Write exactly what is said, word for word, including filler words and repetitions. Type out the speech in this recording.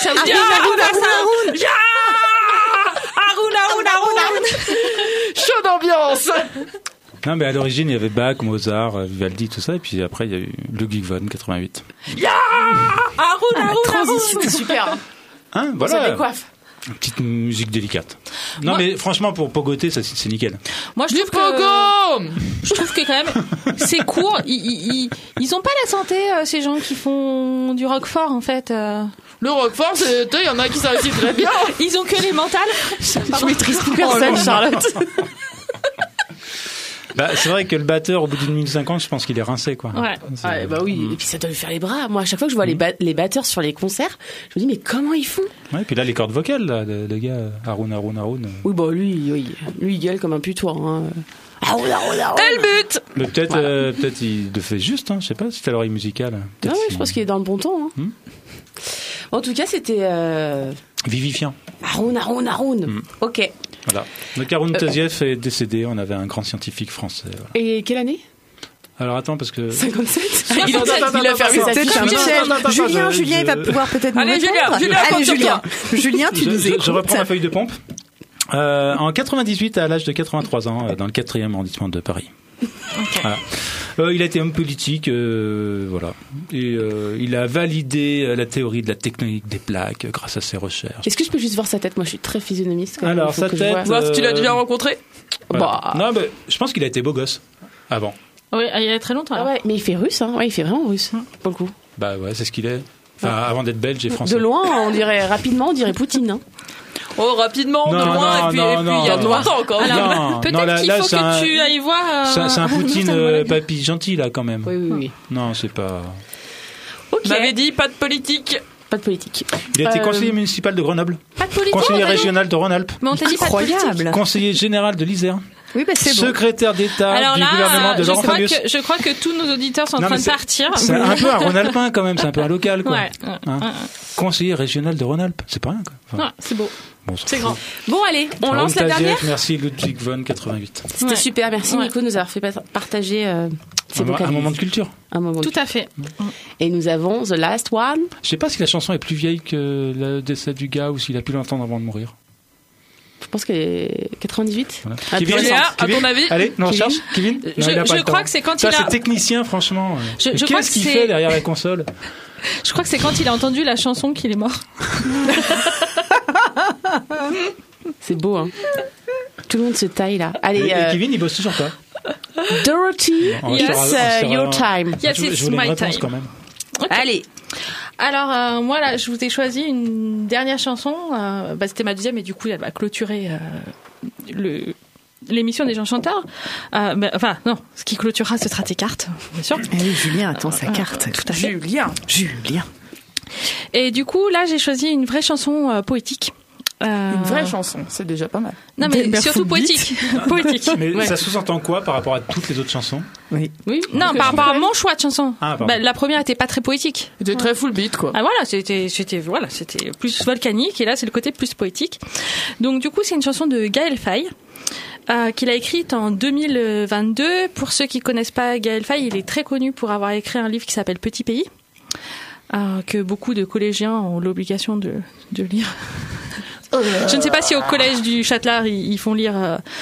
ça veut dire Haroun, Haroun, Haroun, Haroun, Haroun, Haroun. Chaud d'ambiance. Non, mais à l'origine, il y avait Bach, Mozart, Vivaldi, tout ça, et puis après, il y a eu Ludwig van quatre-vingt-huit. Ya Haroun, Haroun, Haroun. C'était super. Hein, voilà. Ça décoiffe. Une petite musique délicate. Non, Moi, mais franchement, pour pogoter, ça, c'est nickel. Moi, je Du trouve que, pogo. je trouve que quand même, c'est court. Ils, ils, ils ont pas la santé, euh, ces gens qui font du roquefort, en fait. Euh. Le Roquefort, c'est, il y en a qui s'arrêtent très bien. Ils ont que les mentales. Je maîtrise plus personne, Charlotte. Bah, c'est vrai que le batteur, au bout d'une minute cinquante, je pense qu'il est rincé, quoi. Ouais. C'est- Ouais, bah oui. Et puis ça doit lui faire les bras. Moi, à chaque fois que je vois les, ba- les batteurs sur les concerts, je me dis, mais comment ils font? Ouais, et puis là, les cordes vocales, là, le, le gars, Haroun, Haroun, Haroun. euh. Oui, bah lui, oui. Lui, il gueule comme un putois. Hein. Ah, oh là, oh là, oh là. Tel but. Mais peut-être, Voilà. euh, peut-être il le fait juste, hein. Je sais pas, si t'as l'oreille musicale. Ah Peut-être oui, si- je pense qu'il est dans le bon temps. Hein. Hmm. En tout cas, c'était euh... Vivifiant. Haroun, Haroun, Haroun. Hmm. Ok. Voilà. Donc Haroun Tazieff est décédé, on avait un grand scientifique français. Voilà. Et quelle année? Alors attends, parce que. cinquante-sept. soixante-sept. Il a, il a fermé sa Peut-être fiche. un hein. Michel. attends, attends, Julien, je- Julien, il va je- pouvoir peut-être nous Allez, Julien, répondre. Julien, Allez, compte sur Julien. Julien, tu je, nous je- écoutes. je reprends ma feuille de pompe. Euh, en quatre-vingt-dix-huit, à l'âge de quatre-vingt-trois ans, euh, dans le quatrième arrondissement de Paris. Voilà. Euh, il a été homme politique, euh, voilà. Et euh, il a validé euh, la théorie de la tectonique des plaques euh, grâce à ses recherches. Est-ce que je peux juste voir sa tête? Moi, je suis très physionomiste. Quand même. Alors, Il faut sa que je tête, vois. Voir si tu l'as Euh, déjà rencontré. Voilà. Bah. Non, mais je pense qu'il a été beau gosse avant. Oui, il y a très longtemps. Ah alors. ouais, mais il fait russe, hein. Ouais, il fait vraiment russe, pour le coup. Bah ouais, c'est ce qu'il est. Enfin, avant d'être belge et français. De loin, on dirait rapidement, on dirait Poutine. Hein. Oh, rapidement, de Non, loin, non, et puis, non, et puis non. il y a longtemps encore. Alors, Alors, non, peut-être non, là- qu'il là, faut c'est que un- tu ailles voir. euh, C'est c'est un un Poutine euh, ophtalmologue. papy gentil là quand même. Oui, oui, oui. Non, c'est pas. Ok. On m'avait dit pas de politique. Pas de politique. Il a été Euh, conseiller municipal de Grenoble, Pas de politique. conseiller on t'a dit. régional de Rhône-Alpes, Mais on t'a dit pas de politique. Incroyable. conseiller général de l'Isère, Oui, bah c'est bon. secrétaire d'État Alors du là, gouvernement euh, de je Laurent crois, Fabius. que, je crois que tous nos auditeurs sont en Non, train mais de c'est- partir. C'est un peu un Rhône-Alpin quand même, c'est un peu un local quoi. Ouais, ouais, Hein. ouais. Conseiller régional de Rhône-Alpes, c'est pas rien quoi. Enfin, Ouais, c'est beau. bon, on s'en C'est fout. grand. Bon, allez, on Raoul lance la Tazieff, dernière. Merci Ludwig von quatre-vingt-huit. C'était Ouais. super, merci Ouais. Nico de nous avoir fait pa- partager euh, ces Un, beaux mo- un cadeaux. moment de culture. Un moment de- Tout à fait. Et nous avons The Last One. Je sais pas si la chanson est plus vieille que le décès du gars ou s'il a pu l'entendre avant de mourir. Je pense qu'elle est quatre-vingt-dix-huit. Voilà. Ah, Kevin, plus Léa, récente. à ton avis Allez, non, on Kevin cherche. Kevin Non, Je- il a pas je le crois temps. que c'est quand Ça, il a- c'est technicien, franchement. Je- Mais je crois Qu'est-ce que qu'il c'est- fait derrière la console? Je crois que c'est quand il a entendu la chanson qu'il est mort. C'est beau, hein. Tout le monde se taille là. Allez, Et, et euh, Kevin, il bosse toujours pas. Dorothy, On it's sera- on uh, sera- your time. Yes, je, it's je voulais une my réponse time. quand même. Allez. Alors, euh, moi, là, je vous ai choisi une dernière chanson. Euh, bah, c'était ma deuxième, et du coup, elle va clôturer euh, le, l'émission des gens chanteurs. Euh, bah, enfin, non, ce qui clôturera, ce sera tes cartes, bien sûr. Eh oui, Julien attend sa carte. Tout à fait. Julien. Julien. Et du coup, là, j'ai choisi une vraie chanson euh, poétique. Euh, Une vraie chanson, c'est déjà pas mal. Non, mais Delbert surtout Footbeat. poétique. poétique. Mais Ouais. ça sous-entend quoi par rapport à toutes les autres chansons? Oui. Oui. Non, par rapport à mon choix de chanson. Ah, pardon. Bah, la première était pas très poétique. C'était très full beat, quoi. Ah voilà, c'était c'était voilà, c'était plus volcanique et là c'est le côté plus poétique. Donc du coup, c'est une chanson de Gaël Faye. Euh, qu'il a écrite en deux mille vingt-deux. Pour ceux qui connaissent pas Gaël Faye, il est très connu pour avoir écrit un livre qui s'appelle Petit Pays, euh, que beaucoup de collégiens ont l'obligation de, de lire. Je ne sais pas si au collège du Châtelard ils, ils font lire euh,